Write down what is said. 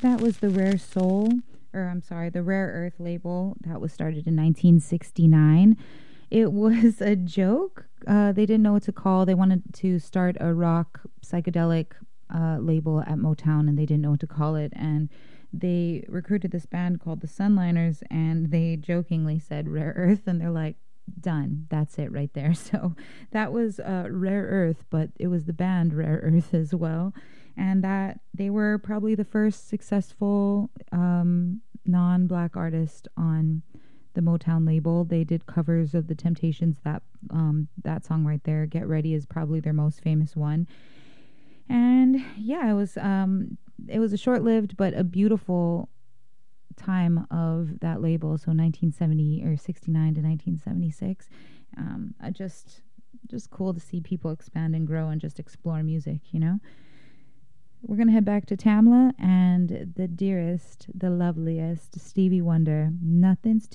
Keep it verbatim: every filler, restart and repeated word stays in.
That was the Rare Soul, or I'm sorry, the Rare Earth label that was started in nineteen sixty-nine. It was a joke. Uh, they didn't know what to call. They wanted to start a rock psychedelic uh, label at Motown, and they didn't know what to call it. And they recruited this band called the Sunliners, and they jokingly said Rare Earth, and they're like, done. That's it right there. So that was uh, Rare Earth, but it was the band Rare Earth as well. And that they were probably the first successful um, non-black artist on the Motown label. They did covers of the Temptations. That um, that song right there, Get Ready, is probably their most famous one. And yeah, it was um, it was a short-lived but a beautiful time of that label. So nineteen seventy or sixty-nine to nineteen seventy-six. Um, I just just cool to see people expand and grow and just explore music, you know. We're going to head back to Tamla and the dearest, the loveliest Stevie Wonder. Nothing's